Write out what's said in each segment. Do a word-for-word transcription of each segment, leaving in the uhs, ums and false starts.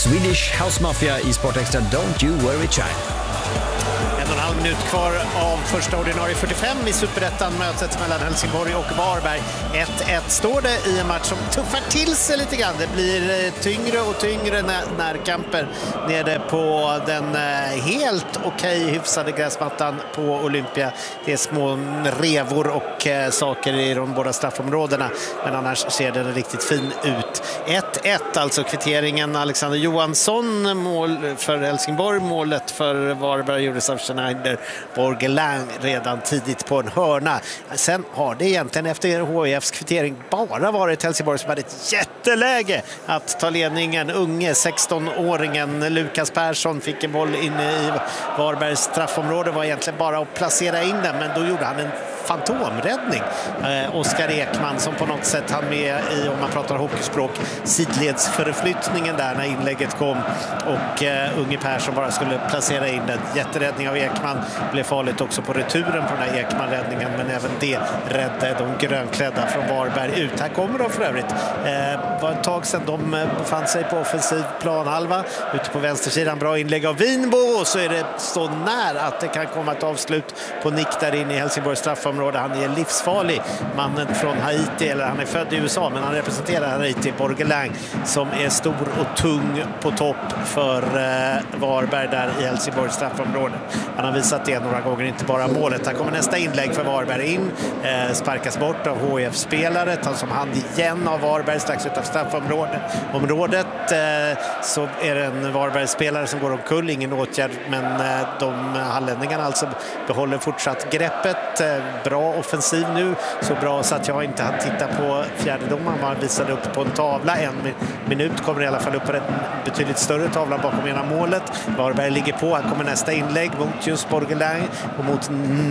Swedish House Mafia i Sport Extra Don't You Worry Child. En och en halv minut kvar av första ordinarie fyrtiofem i Superettan, mötet mellan Helsingborg och Varberg. ett ett står det i en match som tuffar till sig lite grann. Det blir tyngre och tyngre närkamper nere på den helt okej hyfsade gräsmattan på Olympia. Det är små revor och saker i de båda straffområdena, men annars ser den riktigt fin ut. ett ett alltså kvitteringen. Alexander Johansson mål för Helsingborg, målet för Varberg gjordes av Schneider Borgelang redan tidigt på en hörna. Sen har det egentligen efter H I F:s kvittering bara varit Helsingborg som hade ett jätteläge att ta ledningen. Unge sexton-åringen Lukas Persson fick en boll inne i Varbergs straffområde, var egentligen bara att placera in den, men då gjorde han en fantomräddning. Eh, Oskar Ekman som på något sätt hann med i, om man pratar hockeyspråk, sidledsförflyttningen där när inlägget kom, och eh, Unge Persson bara skulle placera in den. Jätteräddning av Ekman, blev farligt också på returen på den här Ekman-räddningen, men även det räddade de grönklädda från Varberg ut. Här kommer de för övrigt. Eh, var ett tag sedan de befann sig på offensiv planhalva. Ute på vänstersidan, bra inlägg av Winbo, och så är det så nära att det kan komma ett avslut på nick där inne i Helsingborgs straffområde. Han är livsfarlig, mannen från Haiti, eller han är född i U S A men han representerar Haiti, Borgelang, som är stor och tung på topp för eh, Varberg där i Helsingborgs straffområde. Han har visat det några gånger, inte bara målet. Här kommer nästa inlägg för Varberg in, eh, sparkas bort av H I F-spelare, tas som hand igen av Varberg strax utav straffområdet. Området, eh, så är det en Varberg-spelare som går omkull, ingen åtgärd, men eh, de hallänningarna alltså behåller fortsatt greppet. Eh, bra offensiv nu, så bra så att jag inte hann titta på fjärdedomaren. Man visade upp på en tavla, en minut kommer i alla fall upp på en betydligt större tavla bakom ena målet. Varberg ligger på, här kommer nästa inlägg mot just Borgelang och mot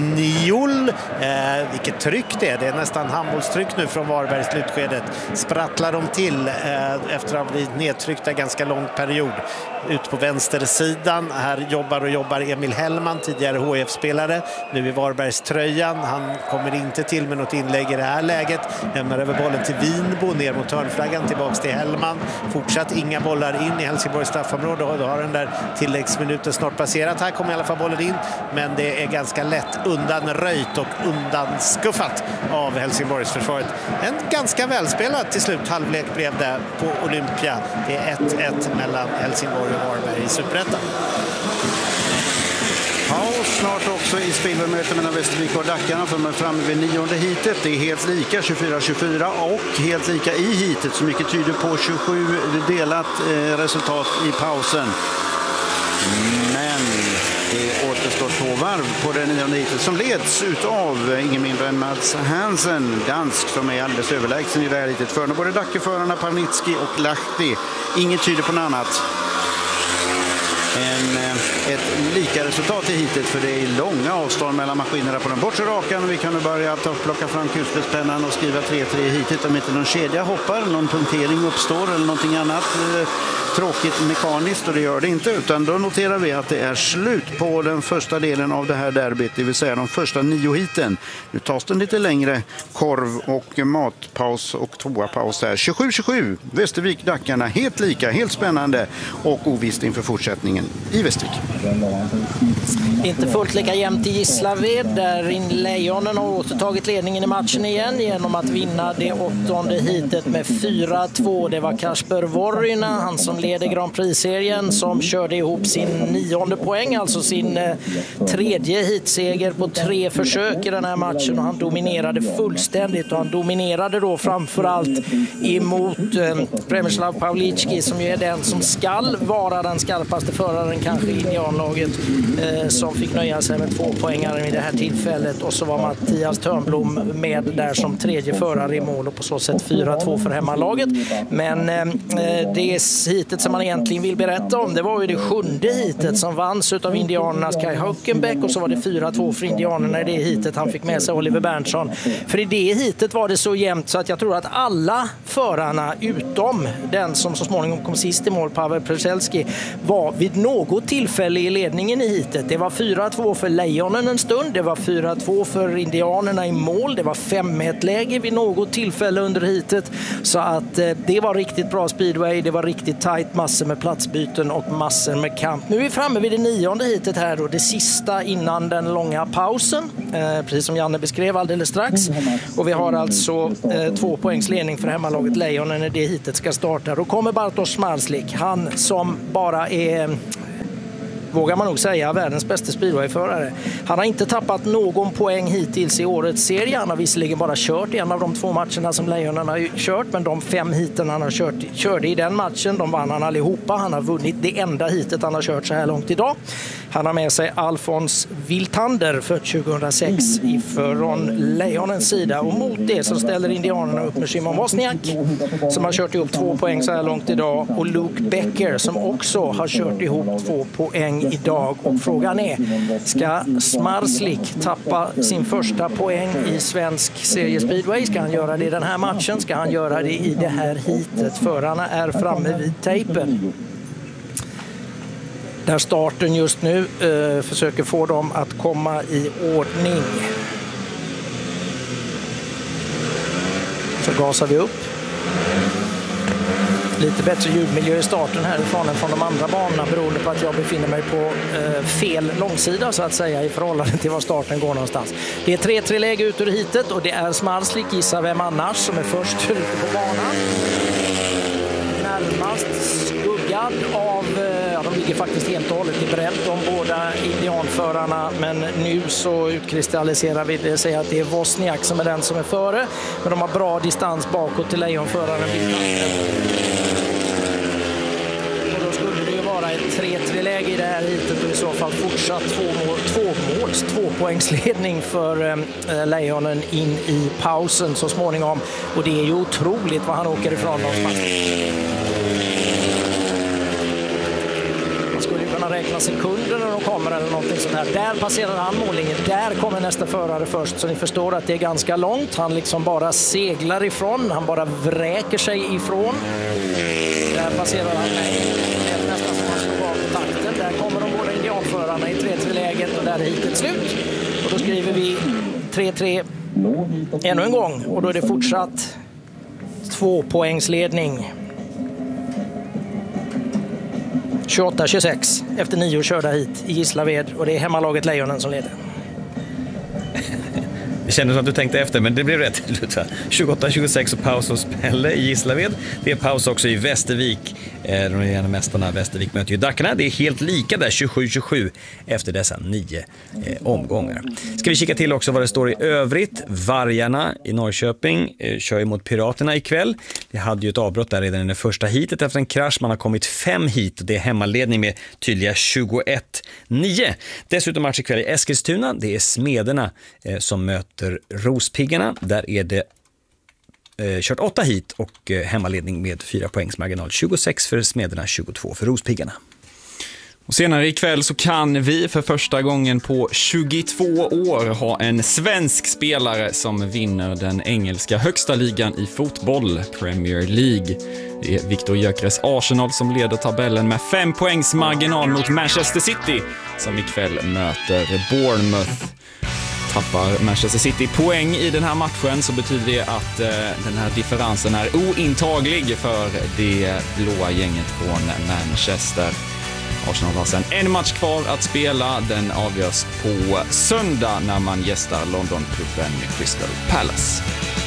Niol. Eh, vilket tryck det är, det är nästan handbollstryck nu från Varbergs slutskedet. Sprattlar de till eh, efter att ha blivit nedtryckta ganska lång period. Ut på vänstersidan, här jobbar och jobbar Emil Hellman, tidigare H I F-spelare, nu i Varbergs tröjan. Han kommer inte till med något inlägg i det här läget. Lämnar över bollen till Winbo, ner mot hörnflaggan, tillbaks till Hellman. Fortsatt inga bollar in i Helsingborgs straffområde, och då har den där tilläggsminuten snart passerat. Här kommer i alla fall bollen in, men det är ganska lätt undanröjt och undanskuffat av Helsingborgs försvaret. En ganska välspelad till slut halvlek blev det på Olympia. Det är ett ett mellan Helsingborg och Varberg i Superettan. Paus snart också i spelmötet mellan Västervik och Dackarna, för man är framme vid nionde hitet. Det är helt lika tjugofyra tjugofyra och helt lika i hitet, så mycket tyder på tjugosju delat eh, resultat i pausen. Men det återstår två varv på det nionde hitet som leds utav ingen mindre än Mats Hansen, dansk, som är alldeles överlägsen i det här hitet. För både Dackeförarna Parnitski och Lahti. Inget tyder på något annat än ett lika resultat i hitet, för det är långa avstånd mellan maskinerna på den bortre rakan. Vi kan nu börja ta plocka fram kulspetspennan och skriva tre tre i hitet om inte någon kedja hoppar, någon punktering uppstår eller någonting annat tråkigt mekaniskt, och det gör det inte, utan då noterar vi att det är slut på den första delen av det här derbyt, det vill säga de första nio hiten. Nu tas den lite längre korv och matpaus och toapaus här. tjugosju tjugosju, Västervik Dackarna, helt lika, helt spännande och ovisst inför fortsättningen i Västervik. Inte fullt lika jämnt i Gislaved, där Lejonen har återtagit ledningen i matchen igen genom att vinna det åttonde hitet med fyra två. Det var Kasper Vorryna, han som leder Grand Prix-serien, som körde ihop sin nionde poäng, alltså sin eh, tredje hitseger på tre försök i den här matchen, och han dominerade fullständigt, och han dominerade då framförallt emot eh, Premislav Pavlicki, som ju är den som skall vara den skarpaste föraren kanske i indianlaget, eh, som fick nöja sig med två poängar vid det här tillfället, och så var Mattias Törnblom med där som tredje förare i mål, och på så sätt fyra två för hemmalaget. Men eh, det hitet som man egentligen vill berätta om, det var ju det sjunde hitet som vanns av indianernas Kai Höckenbäck, och så var det fyra två för indianerna i det hitet. Han fick med sig Oliver Berntsson. För i det hitet var det så jämnt så att jag tror att alla förarna utom den som så småningom kom sist i mål, Pavel Preselski, var vid något tillfälle i ledningen i hitet. Det var fyra två för Lejonen en stund, det var fyra två för indianerna i mål, det var fem ett läge vid något tillfälle under hitet. Så att eh, det var riktigt bra speedway, det var riktigt tight varit massor med platsbyten och massor med kamp. Nu är vi framme vid det nionde hitet här då, det sista innan den långa pausen. Eh, precis som Janne beskrev alldeles strax. Och vi har alltså eh, två poängs ledning för hemmalaget Lejonen när det hitet ska starta. Då kommer Bartosz Zmarzlik, han som bara är, vågar man nog säga, världens bästa speedwayförare. Han har inte tappat någon poäng hittills i årets serie. Han har visserligen bara kört i en av de två matcherna som Lejonen har kört, men de fem hiten han har kört, körde i den matchen, de vann han allihopa. Han har vunnit det enda hitet han har kört så här långt idag. Han har med sig Alfons Wiltander för tjugohundrasex från Lejonens sida. Och mot det så ställer indianerna upp med Szymon Wozniak som har kört ihop två poäng så här långt idag. Och Luke Becker som också har kört ihop två poäng idag. Och frågan är, ska Zmarzlik tappa sin första poäng i svensk serie speedway? Ska han göra det i den här matchen? Ska han göra det i det här hitet? Förarna är framme vid tejpen. Där starten just nu eh, försöker få dem att komma i ordning. Så gasar vi upp. Lite bättre ljudmiljö i starten härifrån än från de andra banorna beroende på att jag befinner mig på eh, fel långsida så att säga i förhållande till var starten går någonstans. Det är tre tre läge ut ur hitet och det är Zmarzlik, gissa vem annars, som är först ute på banan. Närmast skuggad av, ja, de ligger faktiskt helt och hållet i bredd de båda indianförarna, men nu så utkristalliserar vi det, säga att det är Wozniak som är den som är före, men de har bra distans bakåt till lejonföraren. Och då skulle det ju vara ett tre tre läge i det här hitet och i så fall fortsatt två mål, två måls, två poängsledning för eh, Lejonen in i pausen så småningom, och det är ju otroligt vad han åker ifrån någonstans. Kunna räkna sekunder när de kommer eller någonting sånt här. Där passerar han mållinjen. Där kommer nästa förare först. Så ni förstår att det är ganska långt. Han liksom bara seglar ifrån. Han bara vräker sig ifrån. Där passerar han mig. Det är nästan som han slår av på takten. Där kommer de båda indianförarna i tre tre läget och där är hitet slut. Och då skriver vi tre tre ännu en gång. Och då är det fortsatt två poängsledning. tjugoåtta tjugosex efter nio körda hit i Gislaved, och det är hemmalaget Lejonen som leder. Det kändes som att du tänkte efter, men det blev rätt. tjugoåtta tjugosex och paus hos Pelle i Gislaved. Det är paus också i Västervik. De regerande mästarna Västervik möter ju Dackarna. Det är helt lika där, tjugosju tjugosju efter dessa nio eh, omgångar. Ska vi kika till också vad det står i övrigt. Vargarna i Norrköping eh, kör ju mot Piraterna ikväll. Det hade ju ett avbrott där redan i det första hitet efter en krasch. Man har kommit fem hit och det är hemmaledning med tydliga tjugoett nio. Dessutom match ikväll i Eskilstuna. Det är Smederna eh, som möter Rospiggarna. Där är det eh, kört åtta hit och eh, hemmaledning med fyra poängs marginal. tjugosex för Smederna, tjugotvå för Rospiggarna. Och senare ikväll så kan vi för första gången på tjugotvå år ha en svensk spelare som vinner den engelska högsta ligan i fotboll, Premier League. Det är Viktor Gyökeres Arsenal som leder tabellen med fem poängs marginal mot Manchester City som ikväll möter Bournemouth. Tappar Manchester City poäng i den här matchen så betyder det att eh, den här differensen är ointaglig för det blåa gänget från Manchester. Arsenal har sedan en match kvar att spela. Den avgörs på söndag när man gästar Londonklubben Crystal Palace.